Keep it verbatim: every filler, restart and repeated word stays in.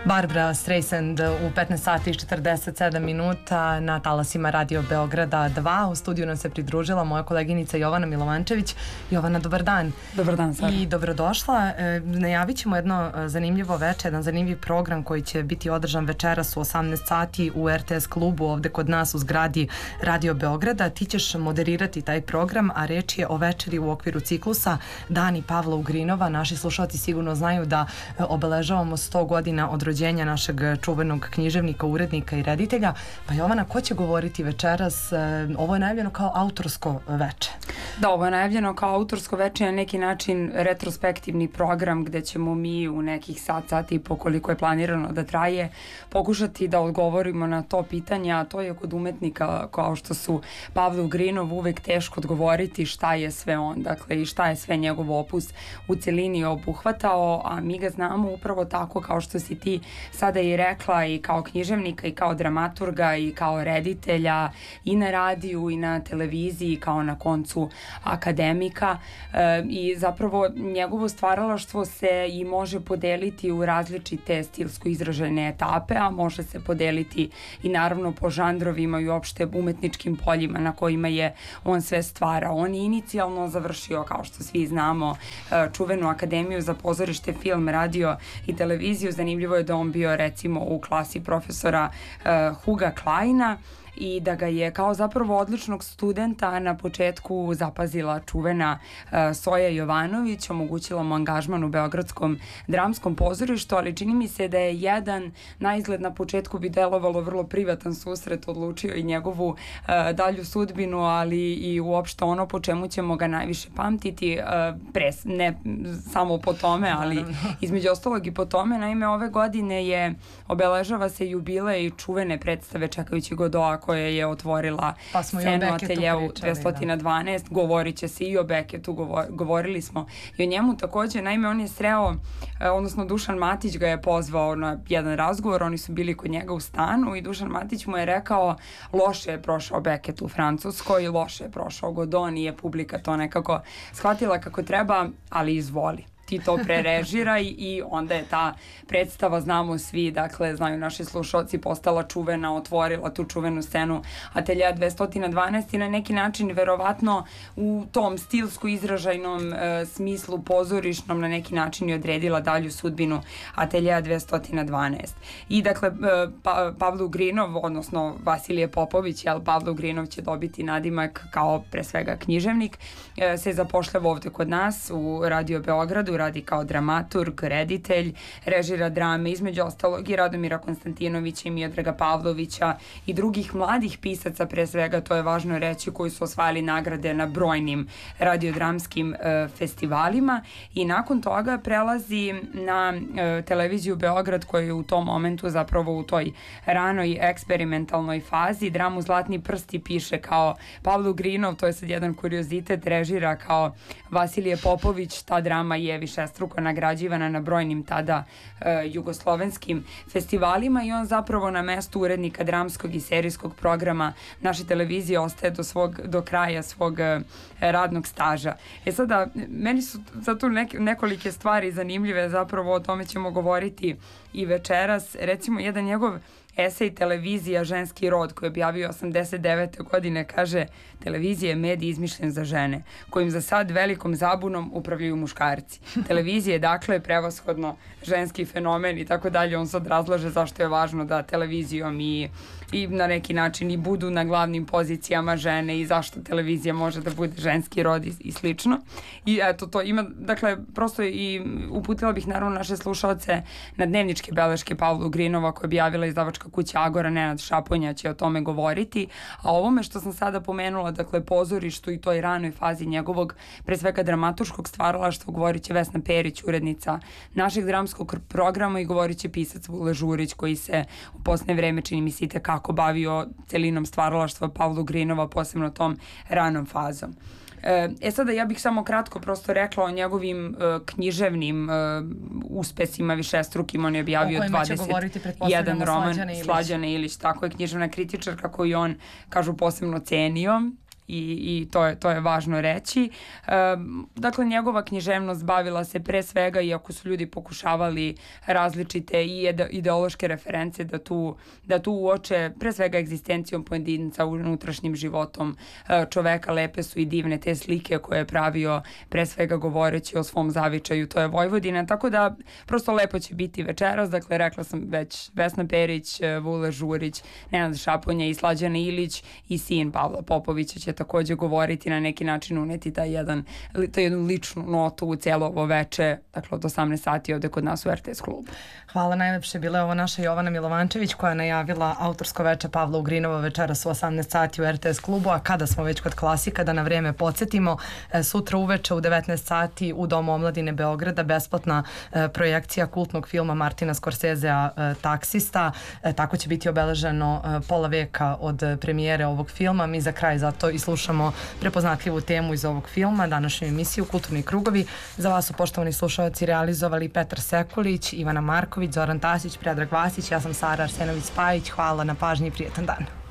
Barbra Streisand u petnaest sati i četrdeset sedam minuta na talasima Radio Beograda dva. U studiju nam se pridružila moja koleginica Jovana Milovančević. Jovana, dobar dan. Dobar dan, Sara. I dobrodošla. E, najavit ćemo jedno zanimljivo veče, jedan zanimljiv program koji će biti održan večeras u osamnaest sati u R T S klubu ovde kod nas u zgradi Radio Beograda. Ti ćeš moderirati taj program, a reč je o večeri u okviru ciklusa Dani Pavla Ugrinova. Naši slušalci sigurno znaju da obeležavamo sto godina od rođenja našeg čuvenog književnika, urednika i reditelja. Pa Jovana, ko će govoriti večeras? Ovo je najavljeno kao autorsko veče. Da, ovo je najavljeno kao autorsko veče, na neki način retrospektivni program gde ćemo mi u nekih sat, sati i po koliko je planirano da traje, pokušati da odgovorimo na to pitanje, a to je kod umetnika kao što su Pavle Ugrinov uvek teško odgovoriti šta je sve on, dakle i šta je sve njegov opus u celini obuhvatao, a mi ga znamo upravo tako kao što si ti sada i rekla, i kao književnika i kao dramaturga i kao reditelja i na radiju i na televiziji, kao na koncu akademika, e, i zapravo njegovo stvaralaštvo se i može podeliti u različite stilsko izražene etape, a može se podeliti i naravno po žanrovima i uopšte umetničkim poljima na kojima je on sve stvarao. On je inicijalno završio, kao što svi znamo, čuvenu Akademiju za pozorište, film, radio i televiziju. Zanimljivo je da on bio recimo u klasi profesora uh, Huga Kleina i da ga je kao zapravo odličnog studenta na početku zapazila čuvena uh, Soja Jovanović, omogućila mu angažman u Beogradskom dramskom pozorištu, ali čini mi se da je jedan, na izgled na početku bi delovalo vrlo privatan susret, odlučio i njegovu uh, dalju sudbinu, ali i uopšte ono po čemu ćemo ga najviše pamtiti, uh, pres, ne samo po tome, ali između ostalog i po tome. Naime, ove godine je obeležava se jubilej čuvene predstave Čekajući Godoa, koja je otvorila pa scenu ateljeu dvesta dvanaest. Da. Govorit će se i o Beketu, govor, govorili smo i o njemu takođe. Naime, on je sreo, odnosno Dušan Matić ga je pozvao na jedan razgovor, oni su bili kod njega u stanu i Dušan Matić mu je rekao loše je prošao Beket u Francuskoj, loše je prošao Godot, nije publika to nekako shvatila kako treba, ali izvoli. Ti to prerežiraj i onda je ta predstava, znamo svi, dakle, znaju naši slušalci, postala čuvena, otvorila tu čuvenu scenu Ateljeja dvesta dvanaest i na neki način verovatno u tom stilsko izražajnom e, smislu pozorišnom na neki način je odredila dalju sudbinu Ateljeja dvesta dvanaest. I dakle, e, pa, Pavle Ugrinov, odnosno Vasilije Popović, jel, Pavle Ugrinov će dobiti nadimak kao pre svega književnik, e, se zapošljava ovde kod nas u Radio Beogradu, radi kao dramaturg, reditelj, režira drame, između ostalog i Radomira Konstantinovića i Miodraga Pavlovića i drugih mladih pisaca, pre svega, to je važno reći, koji su osvajali nagrade na brojnim radiodramskim e, festivalima, i nakon toga prelazi na e, televiziju Beograd, koja je u tom momentu zapravo u toj ranoj eksperimentalnoj fazi. Dramu Zlatni prsti piše kao Pavle Ugrinov, to je sad jedan kuriozitet, režira kao Vasilije Popović. Ta drama je višestruko nagrađivana na brojnim tada e, jugoslovenskim festivalima i on zapravo na mestu urednika dramskog i serijskog programa naše televizije ostaje do, svog, do kraja svog e, radnog staža. E sada, meni su za tu nek, nekolike stvari zanimljive, zapravo o tome ćemo govoriti i večeras. Recimo, jedan njegov esej Televizija, ženski rod, koji je objavio osamdeset devete godine, kaže: televizija je medij izmišljen za žene, kojim za sad velikom zabunom upravljaju muškarci. Televizija je dakle prevashodno ženski fenomen i tako dalje. On sad razlaže zašto je važno da televizijom i, i na neki način i budu na glavnim pozicijama žene i zašto televizija može da bude ženski rod i, i slično. I eto, to ima, dakle, prosto i uputila bih naravno naše slušalce na dnevničke beleške Pavla Ugrinova, koja je objavila izdavačka kuća Agora, Nenad Šaponja će o tome govoriti, a ovome što sam sada pomenula, dakle pozorištu i toj ranoj fazi njegovog, pre svega dramaturškog stvaralaštva, govorit će Vesna Perić, urednica našeg dramskog programa, i govorit će pisac Vule Žurić, koji se u poslednje vreme, čini mi se, i tekako bavio celinom stvaralaštva Pavla Ugrinova, posebno tom ranom fazom. E sada, ja bih samo kratko prosto rekla o njegovim uh, književnim uh, uspesima višestrukim. On je objavio dvadeset jedan roman, Slađana Ilić, tako je, književna kritičarka koju on, kažu, posebno cenio i, i to, je, to je važno reći. E, dakle, njegova književnost bavila se pre svega, iako su ljudi pokušavali različite i ideološke reference da tu, da tu uoče pre svega egzistencijom pojedinca, unutrašnjim životom čoveka, lepe su i divne te slike koje je pravio pre svega govoreći o svom zavičaju, to je Vojvodina, tako da prosto lepo će biti večeras, dakle rekla sam već Vesna Perić, Vule Žurić, Nenad Šaponja i Slađana Ilić i sin Pavla Popovića će takođe govoriti, na neki način uneti taj jedan, to jednu ličnu notu u cijelo ovo veče, dakle od osamnaest sati ovde kod nas u R T S klubu. Hvala najlepše, bila je ovo naša Jovana Milovančević koja je najavila autorsko veče Pavla Ugrinova večeras u osamnaest sati u R T S klubu, a kada smo već kod klasika da na vreme podsjetimo, sutra uveče u devetnaest sati u Domu omladine Beograda besplatna projekcija kultnog filma Martina Scorsesea Taksista, tako će biti obeleženo pola veka od premijere ovog filma. Mi za kraj zato i slušamo prepoznatljivu temu iz ovog filma, današnju emisiju Kulturni krugovi. Za vas su poštovani slušalci realizovali Petar Sekulić, Ivana Marković, Zoran Tasić, Predrag Vasić, ja sam Sara Arsenović-Spajić. Hvala na pažnji i prijetan dan.